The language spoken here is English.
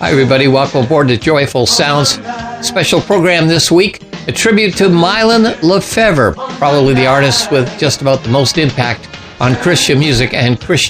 Hi, everybody. Welcome aboard the Joyful Sounds special program this week. A tribute to Mylon Lefevre, probably the artist with just about the most impact on Christian music and Christian